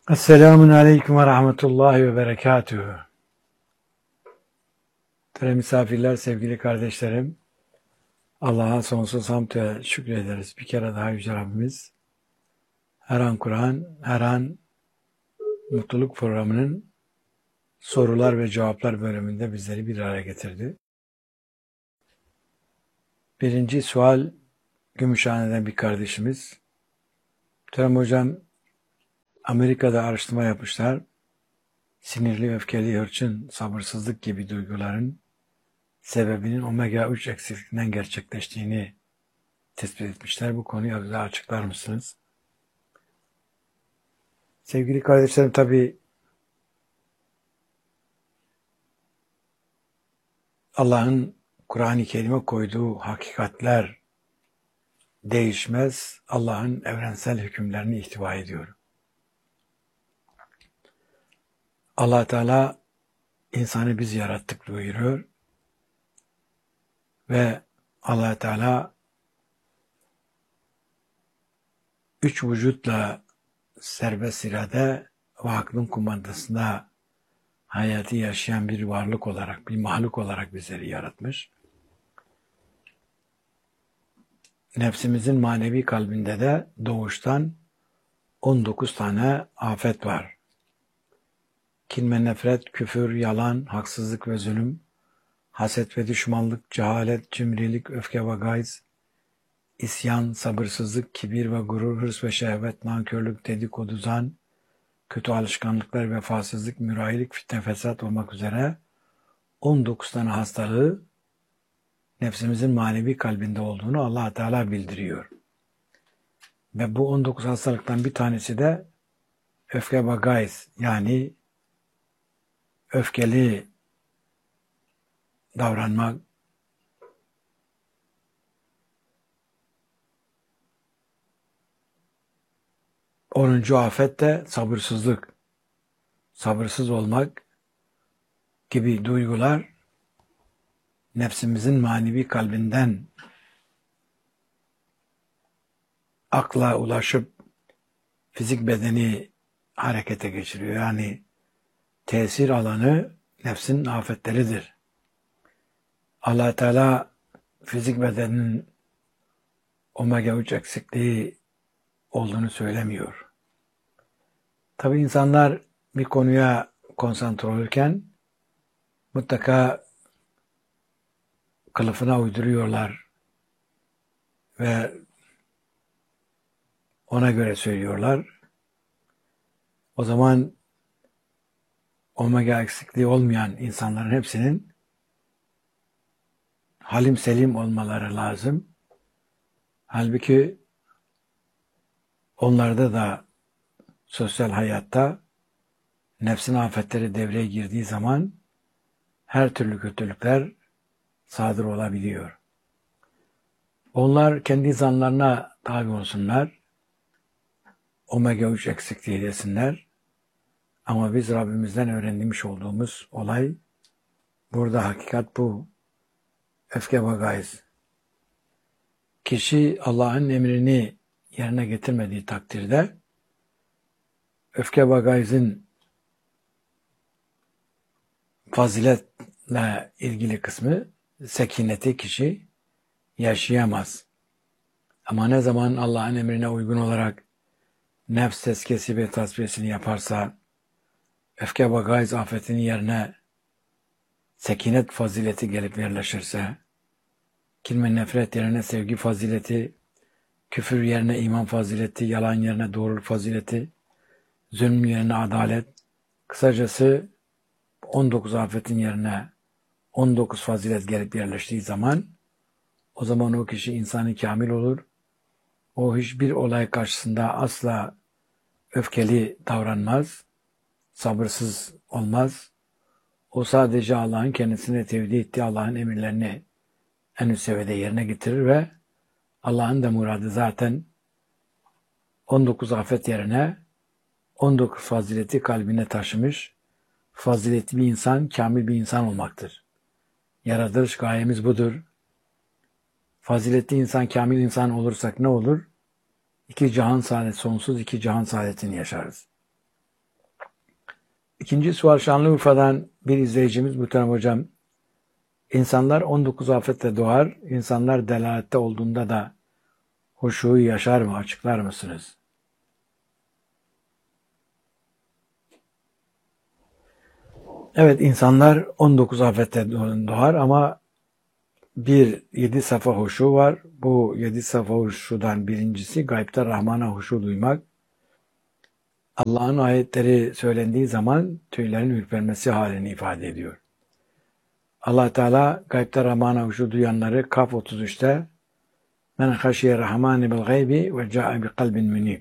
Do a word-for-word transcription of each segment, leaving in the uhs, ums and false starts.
Esselamun Aleyküm ve Rahmetullahi ve Berekatühü. Değerli misafirler, sevgili kardeşlerim, Allah'a sonsuz hamd ve şükrederiz. Bir kere daha Yüce Rabbimiz, her an Kur'an, her an Mutluluk Programı'nın sorular ve cevaplar bölümünde bizleri bir araya getirdi. Birinci sual, Gümüşhane'den bir kardeşimiz. Muhterem Hocam, Amerika'da araştırma yapmışlar. Sinirli, öfkeli, hırçın, sabırsızlık gibi duyguların sebebinin omega üç eksikliğinden gerçekleştiğini tespit etmişler. Bu konuyu bize açıklar mısınız? Sevgili kardeşlerim, tabii Allah'ın Kur'an-ı Kerim'e koyduğu hakikatler değişmez. Allah'ın evrensel hükümlerini ihtiva ediyor. Allah Teala insanı biz yarattık buyuruyor ve Allah Teala üç vücutla serbest irade ve aklın kumandasında hayatı yaşayan bir varlık olarak, bir mahluk olarak bizleri yaratmış. Nefsimizin manevi kalbinde de doğuştan on dokuz tane afet var. Kin ve nefret, küfür, yalan, haksızlık ve zulüm, haset ve düşmanlık, cehalet, cimrilik, öfke ve gayz, isyan, sabırsızlık, kibir ve gurur, hırs ve şehvet, nankörlük, dedikodu, zan, kötü alışkanlıklar, vefasızlık, mürahilik, fitne, fesat olmak üzere on dokuz tane hastalığı nefsimizin manevi kalbinde olduğunu Allah Teala bildiriyor. Ve bu on dokuz hastalıktan bir tanesi de öfke ve gayz, yani öfkeli davranmak, onuncu afet de sabırsızlık, sabırsız olmak gibi duygular nefsimizin manevi kalbinden akla ulaşıp fizik bedeni harekete geçiriyor. Yani tesir alanı nefsin afetleridir. Allah Teala fizik bedenin omega üç eksikliği olduğunu söylemiyor. Tabii insanlar bir konuya konsantre olurken mutlaka kılıfına uyduruyorlar ve ona göre söylüyorlar. O zaman omega eksikliği olmayan insanların hepsinin halim selim olmaları lazım. Halbuki onlarda da sosyal hayatta nefsin afetleri devreye girdiği zaman her türlü kötülükler sadır olabiliyor. Onlar kendi zanlarına tabi olsunlar, omega üç eksikliği desinler. Ama biz Rabbimizden öğrenmiş olduğumuz olay, burada hakikat bu. Öfke ve gayz. Kişi Allah'ın emrini yerine getirmediği takdirde öfke ve gayzın faziletle ilgili kısmı, sekineti kişi yaşayamaz. Ama ne zaman Allah'ın emrine uygun olarak nefs tezkiyesi ve tasfiyesini yaparsa, öfke ve gayz afetinin yerine sekinet fazileti gelip yerleşirse, kin ve nefret yerine sevgi fazileti, küfür yerine iman fazileti, yalan yerine doğruluk fazileti, zulüm yerine adalet, kısacası on dokuz afetin yerine on dokuz fazilet gelip yerleştiği zaman, o zaman o kişi insanı kamil olur. O hiçbir olay karşısında asla öfkeli davranmaz, sabırsız olmaz. O sadece Allah'ın kendisine tevdi ettiği Allah'ın emirlerini en üst seviyede yerine getirir ve Allah'ın da muradı zaten on dokuz afet yerine on dokuz fazileti kalbine taşımış, faziletli bir insan, kamil bir insan olmaktır. Yaratılış gayemiz budur. Faziletli insan, kamil insan olursak ne olur? İki cihan saadet, sonsuz iki cihan saadetini yaşarız. İkinci sual Şanlıurfa'dan bir izleyicimiz muhterem hocam. İnsanlar on dokuz afetle doğar. İnsanlar delalette olduğunda da huşuyu yaşar mı? Açıklar mısınız? Evet, insanlar on dokuz afette doğar ama bir yedi safa huşu var. Bu yedi safa huşudan birincisi gaybta Rahman'a huşu duymak. Allah'ın ayetleri söylendiği zaman tüylerin ürpermesi halini ifade ediyor. Allah Teala gaybta Rahman'a huşu duyanları Kaf otuz üçte men haşiye rahmani bil gaybi ve ca'a bi kalbin münib.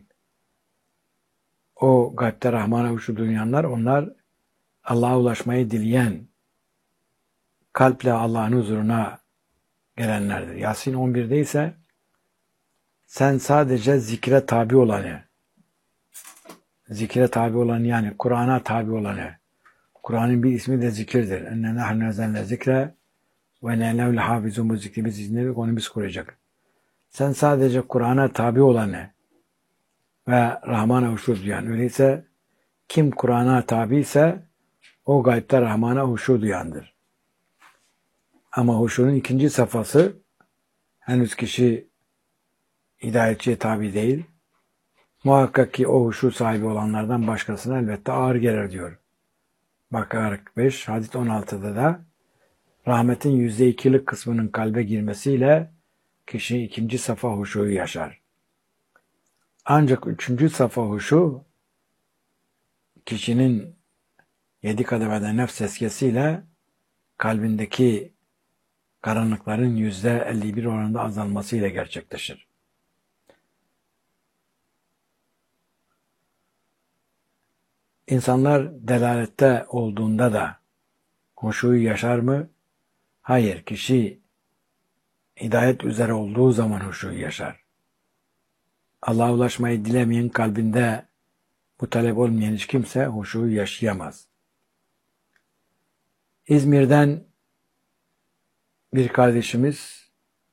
O gaybta Rahman'a huşu duyanlar, onlar Allah'a ulaşmayı dileyen, kalple Allah'ın huzuruna gelenlerdir. Yasin on birde ise sen sadece zikre tabi olanı, zikre tabi olanı yani Kur'an'a tabi olanı, Kur'an'ın bir ismi de zikirdir. Enne nahnu nazzalna zikre ve inne lehu lehafizun, bu zikri biz dinledik, onu biz koruyacak. Sen sadece Kur'an'a tabi olanı ve Rahman'a huşu duyan, öyleyse kim Kur'an'a tabi ise o gaybta Rahman'a huşu duyandır. Ama huşunun ikinci safhası, henüz kişi hidayetçiye tabi değil. Muhakkak ki o huşu sahibi olanlardan başkasına elbette ağır gelir diyor. Bakara kırk beş, hadis on altıda da rahmetin yüzde ikilik kısmının kalbe girmesiyle kişi ikinci safa huşuyu yaşar. Ancak üçüncü safa huşu kişinin yedi kademede nefs tezkiyesiyle kalbindeki karanlıkların yüzde elli bir oranında azalmasıyla gerçekleşir. İnsanlar delalette olduğunda da huşuyu yaşar mı? Hayır, kişi hidayet üzere olduğu zaman huşuyu yaşar. Allah'a ulaşmayı dilemeyen, kalbinde bu talep olmayan hiç kimse huşuyu yaşayamaz. İzmir'den bir kardeşimiz,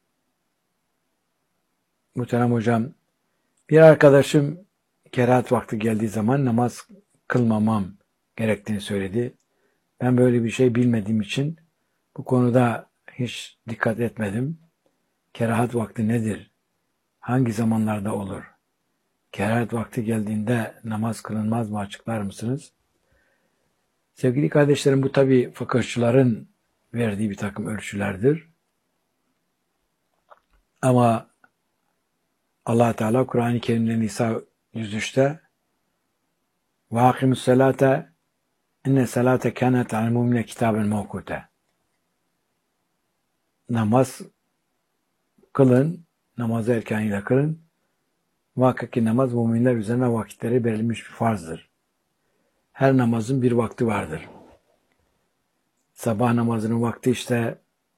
muhterem hocam, bir arkadaşım kerahat vakti geldiği zaman namaz kılmamam gerektiğini söyledi. Ben böyle bir şey bilmediğim için bu konuda hiç dikkat etmedim. Kerahat vakti nedir? Hangi zamanlarda olur? Kerahat vakti geldiğinde namaz kılınmaz mı? Açıklar mısınız? Sevgili kardeşlerim, bu tabi fıkıhçıların verdiği bir takım ölçülerdir. Ama Allah Teala Kur'an-ı Kerim'de Nisa yüz üçte ve akimus salate inne salate kânet alel mu'minine kitaben mevkûte. Namaz kılın, namazı erkaniyle kılın. Muhakkak ki namaz müminler üzerine vakitleri verilmiş bir farzdır. Her namazın bir vakti vardır. Sabah namazının vakti işte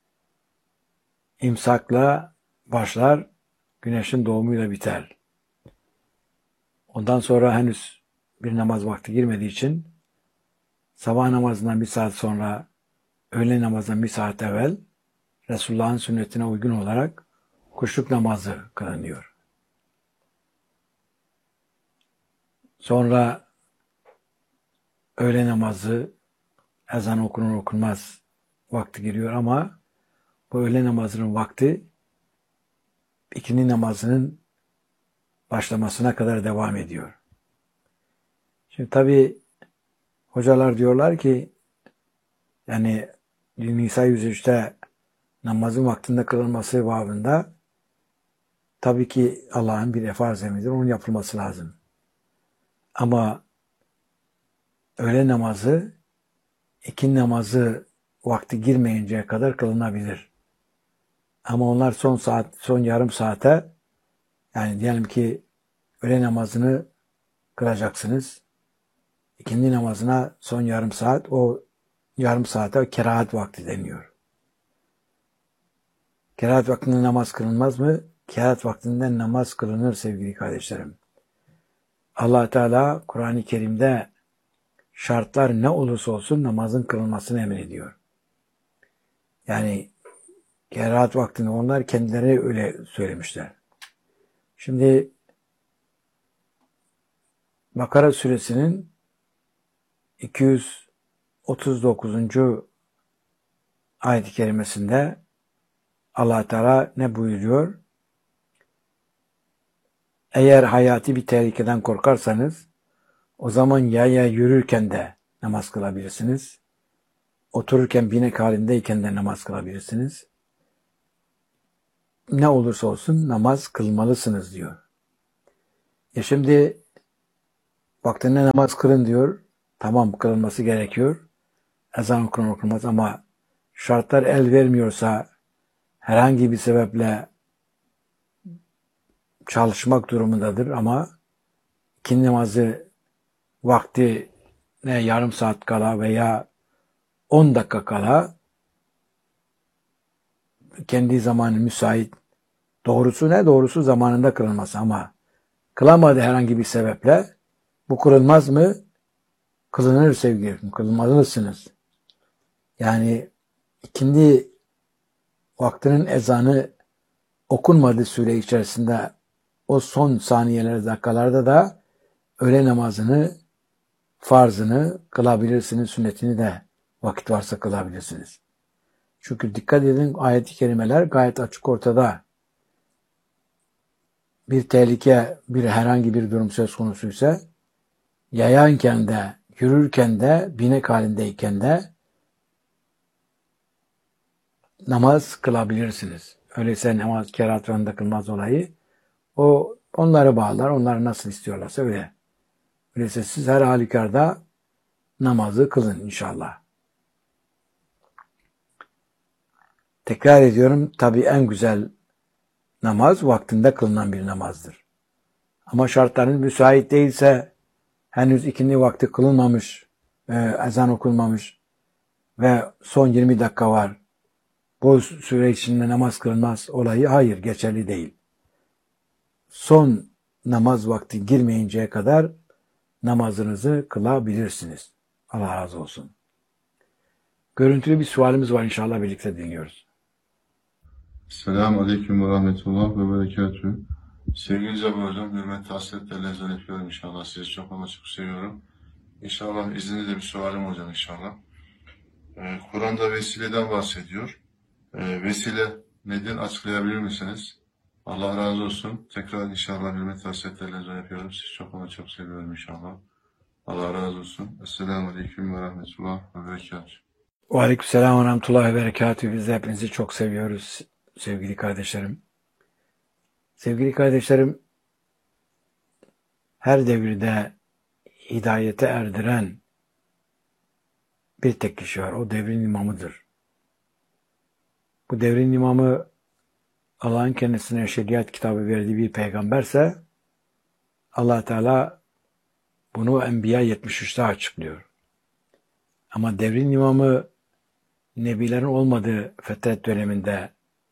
imsakla başlar, güneşin doğumuyla biter. Ondan sonra henüz bir namaz vakti girmediği için sabah namazından bir saat sonra, öğle namazından bir saat evvel Resulullah'ın sünnetine uygun olarak kuşluk namazı kılınıyor. Sonra öğle namazı, ezan okunur okunmaz vakti giriyor ama bu öğle namazının vakti ikindi namazının başlamasına kadar devam ediyor. Şimdi tabi hocalar diyorlar ki yani Nisa yüz üçte namazın vaktinde kılınması babında tabii ki Allah'ın bir farz emridir, onun yapılması lazım. Ama öğle namazı ikindi namazı vakti girmeyinceye kadar kılınabilir. Ama onlar son saat, son yarım saate, yani diyelim ki öğle namazını kılacaksınız. İkindi namazına son yarım saat, o yarım saate kerahat vakti deniyor. Kerahat vaktinde namaz kılınmaz mı? Kerahat vaktinde namaz kılınır sevgili kardeşlerim. Allah Teala Kur'an-ı Kerim'de şartlar ne olursa olsun namazın kılınmasını emrediyor. Yani kerahat vaktinde onlar kendileri öyle söylemişler. Şimdi Bakara suresinin iki yüz otuz dokuzuncu ayet-i kerimesinde Allah Teala ne buyuruyor? Eğer hayati bir tehlikeden korkarsanız o zaman yaya yürürken de namaz kılabilirsiniz. Otururken binek halindeyken de namaz kılabilirsiniz. Ne olursa olsun namaz kılmalısınız diyor. E şimdi vaktinde namaz kılın diyor. Tamam, kılınması gerekiyor. Ezan okunur okunmaz ama şartlar el vermiyorsa herhangi bir sebeple çalışmak durumundadır ama ikindi namazı vakti ne yarım saat kala veya on dakika kala kendi zamanı müsait, doğrusu ne? Doğrusu zamanında kılınması ama kılamadı herhangi bir sebeple bu kılınmaz mı? Kılınır sevgilim. Kılmalısınız. Yani ikindi vaktinin ezanı okunmadığı süre içerisinde o son saniyeler, dakikalarda da öğle namazını, farzını kılabilirsiniz. Sünnetini de vakit varsa kılabilirsiniz. Çünkü dikkat edin, ayet-i kerimeler gayet açık ortada. Bir tehlike, bir herhangi bir durum söz konusuysa yayanken de, yürürken de, binek halindeyken de namaz kılabilirsiniz. Öyleyse namaz kerahatlarında kılmaz olayı. O onları bağlar, onlar nasıl istiyorlarsa öyle. Öyleyse siz her halükarda namazı kılın inşallah. Tekrar ediyorum, tabii en güzel namaz vaktinde kılınan bir namazdır. Ama şartlarınız müsait değilse, henüz ikindi vakti kılınmamış, e, ezan okunmamış ve son yirmi dakika var. Bu süre içinde namaz kılınmaz olayı hayır, geçerli değil. Son namaz vakti girmeyinceye kadar namazınızı kılabilirsiniz. Allah razı olsun. Görüntülü bir sualimiz var, inşallah birlikte dinliyoruz. Selamun Aleyküm ve Rahmetullah ve Berekatühü. Sevgili Cabbar Hocam, hürmetli hasretlerle ezan yapıyorum inşallah. Sizi çok ama çok seviyorum. İnşallah izninizle bir sualim hocam inşallah. Ee, Kur'an'da vesileden bahsediyor. Ee, vesile nedir, açıklayabilir misiniz? Allah razı olsun. Tekrar inşallah hürmetli hasretlerle ezan yapıyorum. Sizi çok ama çok seviyorum inşallah. Allah razı olsun. Esselamu Aleyküm ve Rahmetullah ve Berekatühü. Ve aleykümselam ve rahmetullahi ve berekatühü. Biz de hepinizi çok seviyoruz sevgili kardeşlerim. Sevgili kardeşlerim, her devirde hidayete erdiren bir tek kişi var. O devrin imamıdır. Bu devrin imamı Allah'ın kendisine şeriat kitabı verdiği bir peygamberse Allah Teala bunu Enbiya yetmiş üçte açıklıyor. Ama devrin imamı nebilerin olmadığı fetret döneminde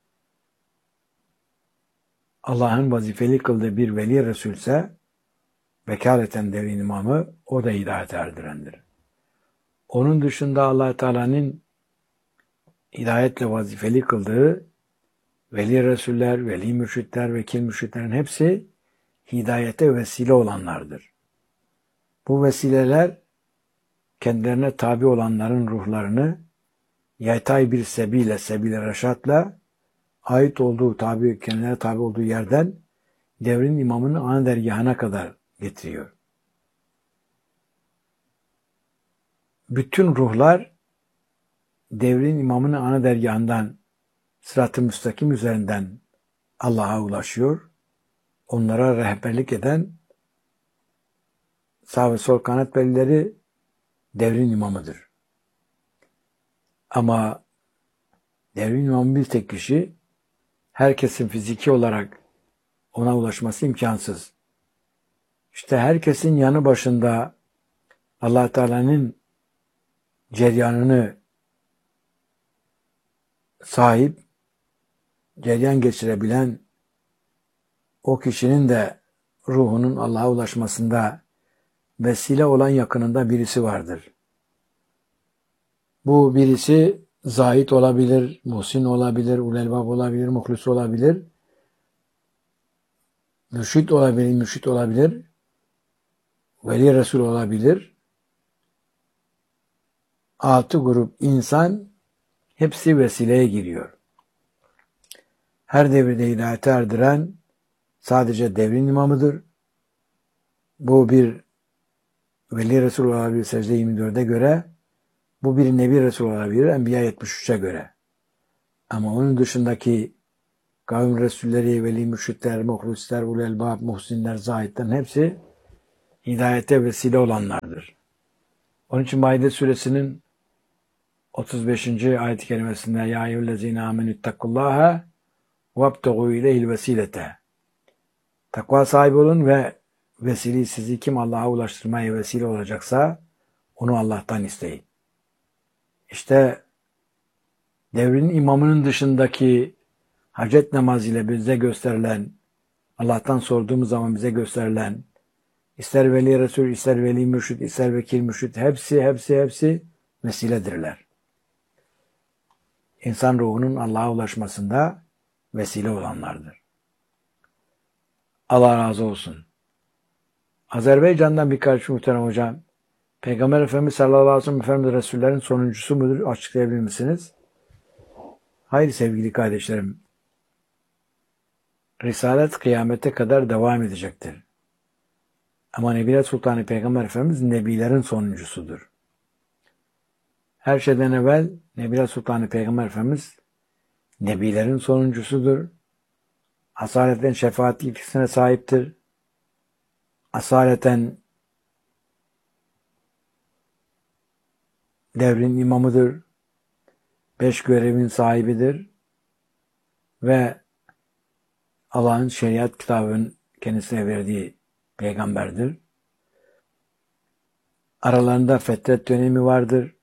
Allah'ın vazifeli kıldığı bir veli Resulse vekaleten devrin imamı o da hidayete erdirendir. Onun dışında Allah Teala'nın hidayetle vazifeli kıldığı veli Resuller, veli mürşitler, vekil mürşitlerin hepsi hidayete vesile olanlardır. Bu vesileler kendilerine tabi olanların ruhlarını yatay bir sebiyle, sebil-i reşatla ait olduğu, tabi, kendilerine tabi olduğu yerden devrin imamının ana dergahına kadar getiriyor. Bütün ruhlar devrin imamının ana dergahından sırat-ı müstakim üzerinden Allah'a ulaşıyor. Onlara rehberlik eden sağ ve sol kanat velileri devrin imamıdır. Ama devrin imamı bir tek kişi, herkesin fiziki olarak ona ulaşması imkansız. İşte herkesin yanı başında Allah Teala'nın ceryanını sahip, ceryan geçirebilen o kişinin de ruhunun Allah'a ulaşmasında vesile olan yakınında birisi vardır. Bu birisi zahid olabilir, muhsin olabilir, ulelbab olabilir, muhlis olabilir, mürşit olabilir, mürşit olabilir, veli Resul olabilir. altı grup insan hepsi vesileye giriyor. Her devirde hidayete erdiren sadece devrin imamıdır. Bu bir Veli Resul olabilir secde yirmi dörde göre, bu bir Nebi Resul olabilir Enbiya yetmiş üçe göre. Ama onun dışındaki kavim Resulleri, Veli Mürşitler, Muhlisler, Ulelbab, Muhsinler, Zahidler hepsi hidayete vesile olanlardır. Onun için Maide suresinin otuz beşinci ayet-i kerimesinde Ya eyyühellezine amenüttakullaha vabteğu ileyhil vesilete. Takva sahibi olun ve vesile sizi kim Allah'a ulaştırmaya vesile olacaksa onu Allah'tan isteyin. İşte devrin imamının dışındaki hacet namazıyla bize gösterilen, Allah'tan sorduğumuz zaman bize gösterilen, ister veli resul, ister veli mürşid, ister vekil mürşid, hepsi, hepsi, hepsi vesiledirler. İnsan ruhunun Allah'a ulaşmasında vesile olanlardır. Allah razı olsun. Azerbaycan'dan bir kardeşim muhterem hocam, Peygamber Efendimiz sallallahu aleyhi ve sellem Efendimiz Resullerin sonuncusu mudur? Açıklayabilir misiniz? Hayır sevgili kardeşlerim. Risalet kıyamete kadar devam edecektir. Ama Nebiler Sultanı Peygamber Efendimiz Nebilerin sonuncusudur. Her şeyden evvel Nebiler Sultanı Peygamber Efendimiz Nebilerin sonuncusudur. Asaleten şefaat yetkisine sahiptir. Asaleten devrin imamıdır. Beş görevin sahibidir. Ve Allah'ın şeriat kitabının kendisine verdiği peygamberdir. Aralarında fetret dönemi vardır.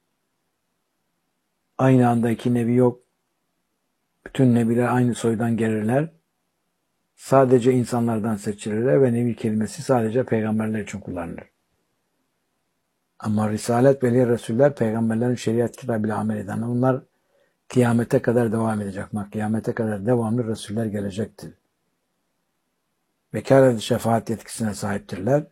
Aynı anda iki nebi yok. Bütün nebiler aynı soydan gelirler. Sadece insanlardan seçilirler ve nebi kelimesi sadece peygamberler için kullanılır. Ama Risalet veli Resuller peygamberlerin şeriat kitabıyla amel eden onlar kıyamete kadar devam edecek. Kıyamete kadar devamlı Resuller gelecektir. Vekalet şefaat yetkisine sahiptirler.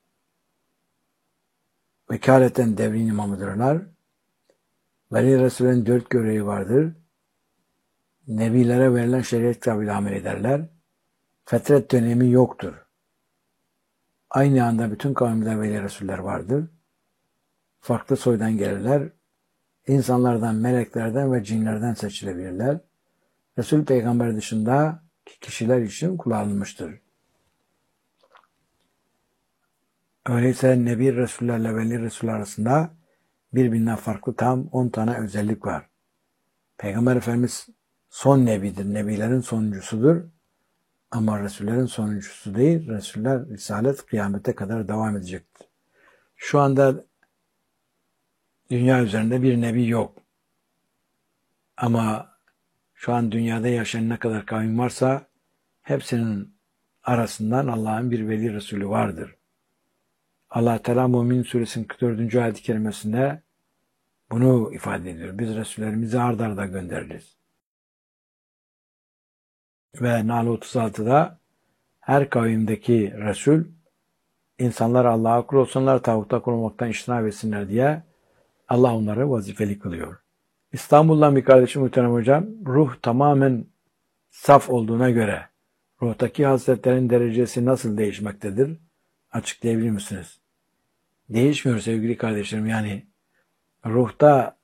Vekaleten devrin imamıdırlar. Veli Resullerin dört görevi vardır. Nebilere verilen şeriat kitabıyla amel ederler. Fetret dönemi yoktur. Aynı anda bütün kavimde Veli Resuller vardır. Farklı soydan gelirler. İnsanlardan, meleklerden ve cinlerden seçilebilirler. Resul Peygamber dışında kişiler için kullanılmıştır. Öyleyse Nebi Resullerle Veli Resuller arasında birbirinden farklı tam on tane özellik var. Peygamber Efendimiz son nebidir, nebilerin sonuncusudur. Ama Resullerin sonuncusu değil, Resuller Risalet kıyamete kadar devam edecektir. Şu anda dünya üzerinde bir nebi yok. Ama şu an dünyada yaşayan ne kadar kavim varsa hepsinin arasından Allah'ın bir veli Resulü vardır. Allah Teala Mümin Suresinin kırk dördüncü ayet-i kerimesinde bunu ifade ediyor. Biz Resullerimizi ard arda göndeririz. Ve Nahl otuz altıda her kavimdeki Resul insanlar Allah'a kul olsunlar, tağuta kul olmaktan iştinab etsinler diye Allah onları vazifeli kılıyor. İstanbul'dan bir kardeşim muhterem hocam, ruh tamamen saf olduğuna göre ruhtaki hasletlerin derecesi nasıl değişmektedir? Açıklayabilir misiniz? Değişmiyor sevgili kardeşlerim. Yani ruhta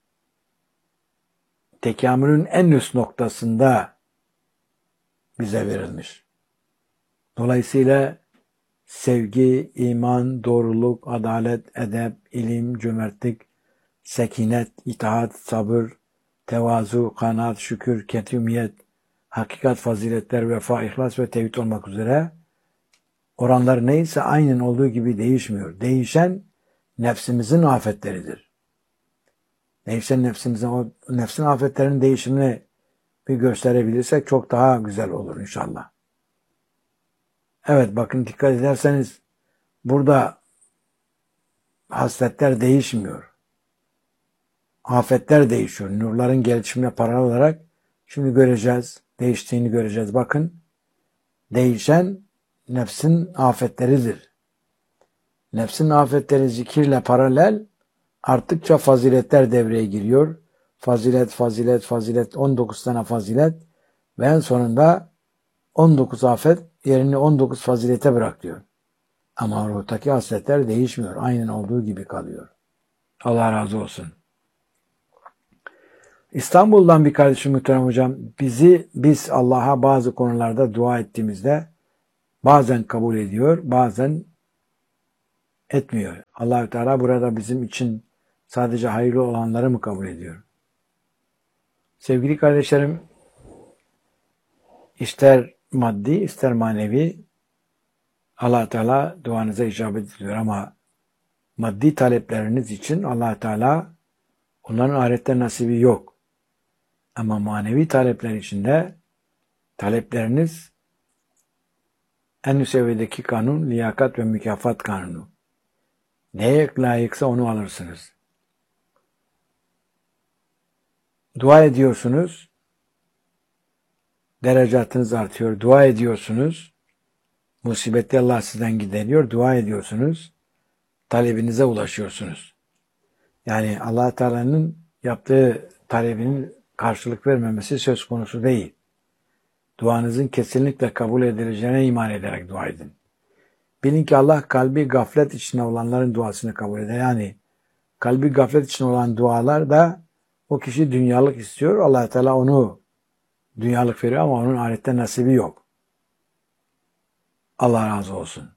tekamülün en üst noktasında bize verilmiş. Dolayısıyla sevgi, iman, doğruluk, adalet, edep, ilim, cömertlik, sekinet, itaat, sabır, tevazu, kanaat, şükür, ketumiyet, hakikat, faziletler, vefa, ihlas ve tevhid olmak üzere oranlar neyse aynen olduğu gibi değişmiyor. Değişen nefsimizin afetleridir. Değişen nefsimizin, o nefsin afetlerinin değişimini bir gösterebilirsek çok daha güzel olur inşallah. Evet bakın dikkat ederseniz burada hasletler değişmiyor. Afetler değişiyor. Nurların gelişimine paralel olarak şimdi göreceğiz. Değiştiğini göreceğiz. Bakın değişen nefsin afetleridir. Nefsin afetleri zikirle paralel Arttıkça faziletler devreye giriyor. Fazilet, fazilet, fazilet, on dokuz tane fazilet ve en sonunda on dokuz afet yerini on dokuz fazilete bırakıyor. Ama ruhtaki hasletler değişmiyor. Aynen olduğu gibi kalıyor. Allah razı olsun. İstanbul'dan bir kardeşim muhterem hocam, bizi biz Allah'a bazı konularda dua ettiğimizde bazen kabul ediyor, bazen etmiyor. Allah-u Teala burada bizim için sadece hayırlı olanları mı kabul ediyor? Sevgili kardeşlerim, ister maddi ister manevi Allah Teala duanıza icabet ediyor ama maddi talepleriniz için Allah Teala onların ahirette nasibi yok. Ama manevi talepler için de talepleriniz en üst seviyedeki kanun, liyakat ve mükafat kanunu. Neye layıksa onu alırsınız. Dua ediyorsunuz, derecatınız artıyor. Dua ediyorsunuz, musibeti Allah sizden gideriyor. Dua ediyorsunuz, talebinize ulaşıyorsunuz. Yani Allah Teala'nın yaptığı talebinin karşılık vermemesi söz konusu değil. Duanızın kesinlikle kabul edileceğine iman ederek dua edin. Bilin ki Allah kalbi gaflet içinde olanların duasını kabul eder. Yani kalbi gaflet içinde olan dualar da o kişi dünyalık istiyor. Allah Teala onu dünyalık veriyor ama onun ahirette nasibi yok. Allah razı olsun.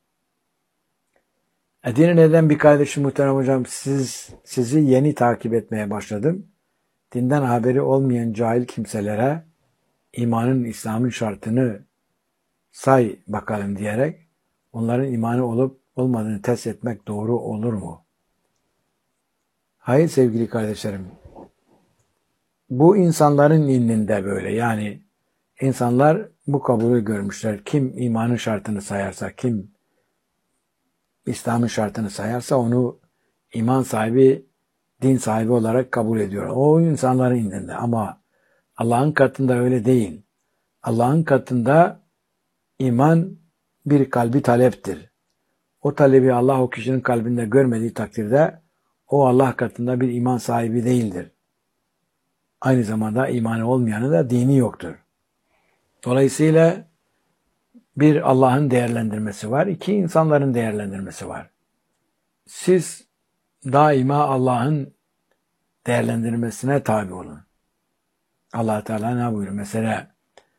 Edirne'den bir kardeşim muhterem hocam, siz, sizi yeni takip etmeye başladım. Dinden haberi olmayan cahil kimselere imanın, İslam'ın şartını say bakalım diyerek onların imanı olup olmadığını test etmek doğru olur mu? Hayır sevgili kardeşlerim. Bu insanların indinde böyle. Yani insanlar bu kabulü görmüşler. Kim imanın şartını sayarsa, kim İslam'ın şartını sayarsa onu iman sahibi, din sahibi olarak kabul ediyor. O insanların indinde. Ama Allah'ın katında öyle değil. Allah'ın katında iman bir kalbi taleptir. O talebi Allah o kişinin kalbinde görmediği takdirde o Allah katında bir iman sahibi değildir. Aynı zamanda imanı olmayanı da dini yoktur. Dolayısıyla bir Allah'ın değerlendirmesi var, iki insanların değerlendirmesi var. Siz daima Allah'ın değerlendirmesine tabi olun. Allah Teala ne buyuruyor? Mesela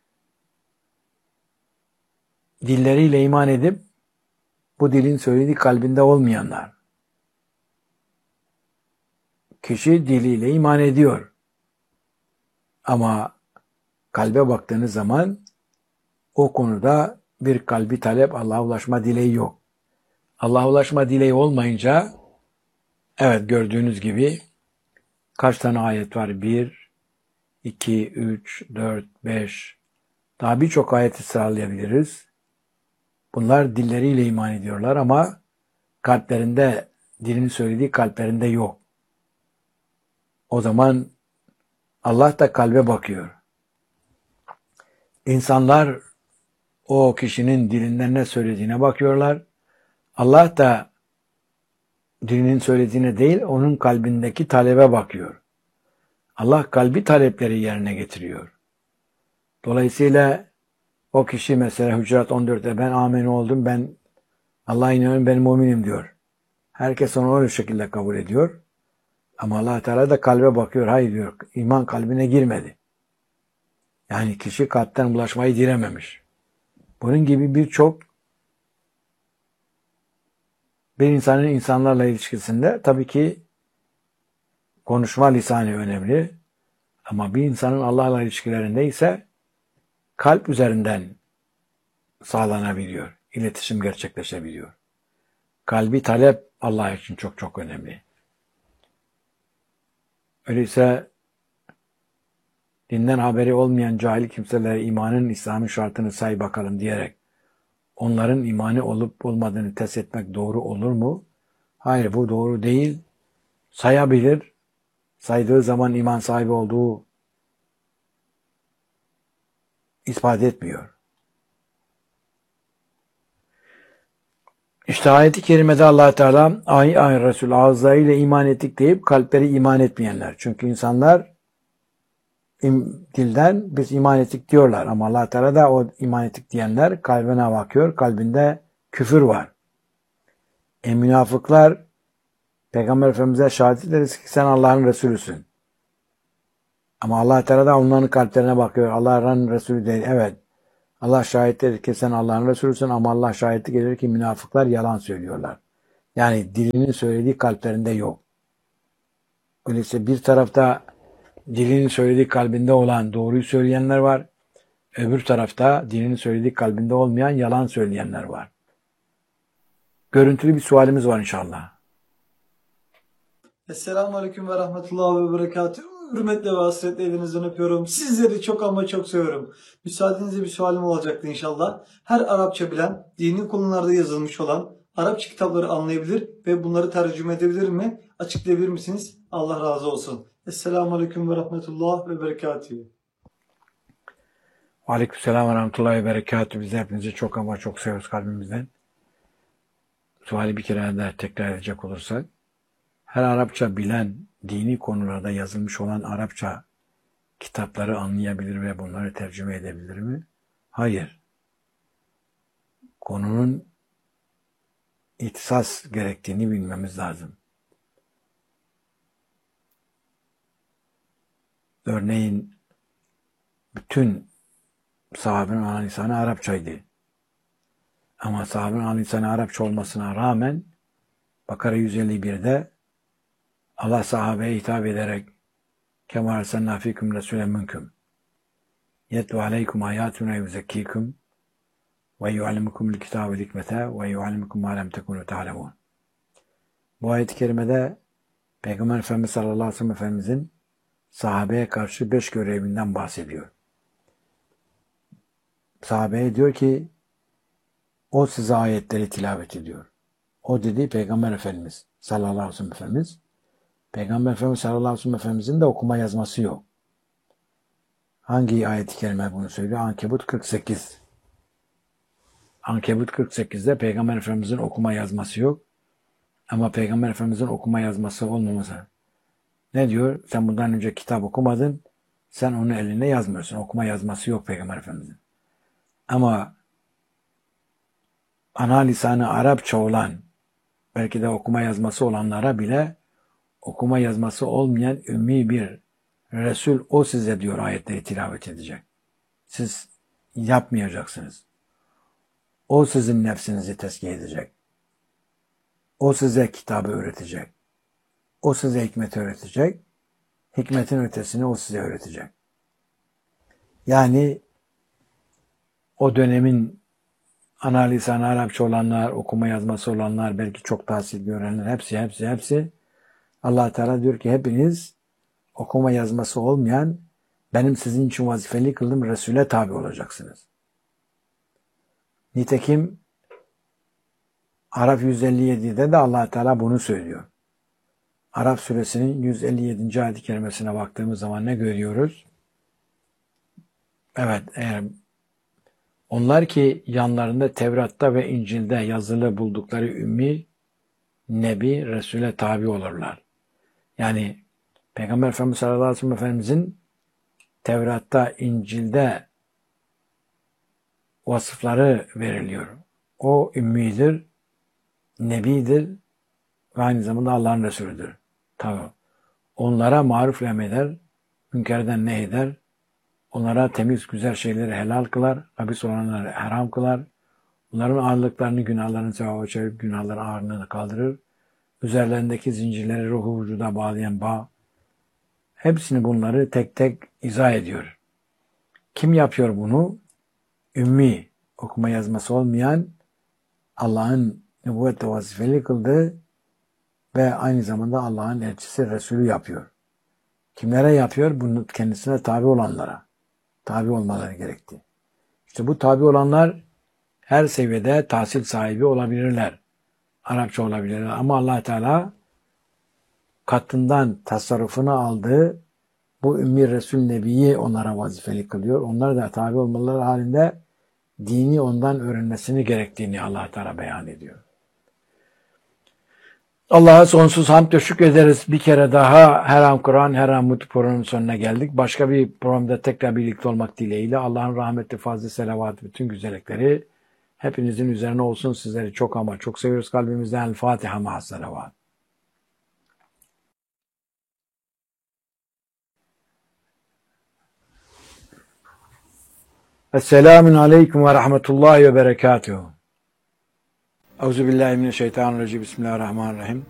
dilleriyle iman edip bu dilin söylediği kalbinde olmayanlar. Kişi diliyle iman ediyor. Ama kalbe baktığınız zaman o konuda bir kalbi talep, Allah'a ulaşma dileği yok. Allah'a ulaşma dileği olmayınca evet gördüğünüz gibi kaç tane ayet var? Bir, iki, üç, dört, beş daha birçok ayeti sıralayabiliriz. Bunlar dilleriyle iman ediyorlar ama kalplerinde, dilin söylediği kalplerinde yok. O zaman Allah da kalbe bakıyor. İnsanlar o kişinin dilinden ne söylediğine bakıyorlar. Allah da dilinin söylediğine değil, onun kalbindeki talebe bakıyor. Allah kalbi talepleri yerine getiriyor. Dolayısıyla o kişi mesela Hucurat on dörtte ben amin oldum, ben Allah'a inanıyorum, ben müminim diyor. Herkes onu öyle şekilde kabul ediyor. Ama Allah Teala da kalbe bakıyor. Hayır diyor, iman kalbine girmedi. Yani kişi kalpten bulaşmayı dilememiş. Bunun gibi birçok bir insanın insanlarla ilişkisinde tabii ki konuşma lisanı önemli. Ama bir insanın Allah'la ilişkilerinde ise kalp üzerinden sağlanabiliyor. İletişim gerçekleşebiliyor. Kalbi talep Allah için çok çok önemli. Öyleyse dinden haberi olmayan cahil kimselere imanın, İslam'ın şartını say bakalım diyerek onların imanı olup olmadığını test etmek doğru olur mu? Hayır, bu doğru değil. Sayabilir. Saydığı zaman iman sahibi olduğu ispat etmiyor. İşte ayet-i kerimede Allah Teala ay ay Resul ağızlarıyla iman ettik deyip kalpleri iman etmeyenler. Çünkü insanlar im, dilden biz iman ettik diyorlar ama Allah Teala da o iman ettik diyenler kalbine bakıyor. Kalbinde küfür var. E münafıklar Peygamber Efendimiz'e şahit ederiz ki sen Allah'ın Resulüsün. Ama Allah Teala da onların kalplerine bakıyor. Allah'ın Resulü değil. Evet. Allah şahittir ki sen Allah'ın Resulüsün ama Allah şahitlik gelir ki münafıklar yalan söylüyorlar. Yani dilinin söylediği kalplerinde yok. Öyleyse bir tarafta dilinin söylediği kalbinde olan doğruyu söyleyenler var. Öbür tarafta dilinin söylediği kalbinde olmayan yalan söyleyenler var. Görüntülü bir sualimiz var inşallah. Esselamu Aleyküm ve Rahmetullahi ve Berekatuhu. Hürmetle ve hasretle elinizden öpüyorum. Sizleri çok ama çok seviyorum. Müsaadenizle bir sualim olacaktı inşallah. Her Arapça bilen, dini konularda yazılmış olan Arapça kitapları anlayabilir ve bunları tercüme edebilir mi? Açıklayabilir misiniz? Allah razı olsun. Esselamu Aleyküm ve Rahmetullahi ve Berekatuhu. Aleykümselam ve rahmetullahi ve berekatuhu. Biz hepinizi çok ama çok seviyoruz kalbimizden. Suali bir kere daha tekrar edecek olursak. Her Arapça bilen, dini konularda yazılmış olan Arapça kitapları anlayabilir ve bunları tercüme edebilir mi? Hayır. Konunun ihtisas gerektiğini bilmemiz lazım. Örneğin bütün sahabenin ana lisanı Arapçaydı. Ama sahabenin ana lisanı Arapça olmasına rağmen Bakara yüz elli bir'de Allah sahabeye hitap ederek Kema arsalna fikum Resulen minkum yetlu aleykum ayatuna yuzekkikum ve yuallimukumul kitabe vel hikmete ve yuallimukum ma lem tekunu ta'lemun. Bu ayet-i kerimede Peygamber Efendimiz sallallahu aleyhi ve sellem Efendimizin sahabeye karşı beş görevinden bahsediyor. Sahabeye diyor ki o size ayetleri tilavet ediyor. O dedi Peygamber Efendimiz sallallahu aleyhi ve sellem Efendimiz. Peygamber Efendimiz sallallahu aleyhi ve sellem Efendimizin de okuma yazması yok. Hangi ayet-i kerime bunu söylüyor? Ankebut kırk sekiz. Ankebut kırk sekiz'de Peygamber Efendimizin okuma yazması yok. Ama Peygamber Efendimizin okuma yazması olmaması. Ne diyor? Sen bundan önce kitap okumadın. Sen onu eline yazmıyorsun. Okuma yazması yok Peygamber Efendimizin. Ama ana lisanı Arapça olan, belki de okuma yazması olanlara bile okuma yazması olmayan ümmi bir Resul o size diyor ayetleri tilavet edecek. Siz yapmayacaksınız. O sizin nefsinizi tezkiye edecek. O size kitabı öğretecek. O size hikmeti öğretecek. Hikmetin ötesini o size öğretecek. Yani o dönemin ana lisanı Arapça olanlar, okuma yazması olanlar, belki çok tahsil görenler, hepsi, hepsi, hepsi Allah Teala diyor ki hepiniz okuma yazması olmayan benim sizin için vazifeli kıldığım Resul'e tabi olacaksınız. Nitekim Araf yüz elli yedi'de de Allah Teala bunu söylüyor. Araf suresinin yüz elli yedinci ayet-i kerimesine baktığımız zaman ne görüyoruz? Evet, eğer onlar ki yanlarında Tevrat'ta ve İncil'de yazılı buldukları ümmi Nebi, Resul'e tabi olurlar. Yani Peygamber Efendimiz sallallahu aleyhi ve sellem Efendimizin Tevrat'ta, İncil'de vasıfları veriliyor. O ümmidir, Nebidir ve aynı zamanda Allah'ın Resulüdür. Tabi. Onlara maruf emreder, münkerden nehyer, onlara temiz, güzel şeyleri helal kılar, habis olanları haram kılar, onların ağırlıklarını, günahlarını sevaba çevirip günahların ağırlığını kaldırır, üzerlerindeki zincirleri ruhu vücuda bağlayan bağ, hepsini bunları tek tek izah ediyor. Kim yapıyor bunu? Ümmi, okuma yazması olmayan, Allah'ın nübüvvetle vazifeli kıldığı ve aynı zamanda Allah'ın elçisi Resulü yapıyor. Kimlere yapıyor? Bunu kendisine tabi olanlara. Tabi olmaları gerekti. İşte bu tabi olanlar her seviyede tahsil sahibi olabilirler. Arapça olabilirler. Ama Allah Teala katından tasarrufunu aldığı bu Ümmi Resul Nebi'yi onlara vazifeli kılıyor. Onlar da tabi olmaları halinde dini ondan öğrenmesini gerektiğini Allah Teala beyan ediyor. Allah'a sonsuz hamd ve şükrederiz. Bir kere daha her an Kur'an, her an Mutlu programının sonuna geldik. Başka bir programda tekrar birlikte olmak dileğiyle Allah'ın rahmeti, fazla selavatı, bütün güzellikleri hepinizin üzerine olsun. Sizleri çok ama çok seviyoruz kalbimizden. El Fatiha ma'as selavat. Esselamun aleyküm ve rahmetullahi ve berekatuhu. Euzubillahimineşşeytanirracim. Bismillahirrahmanirrahim.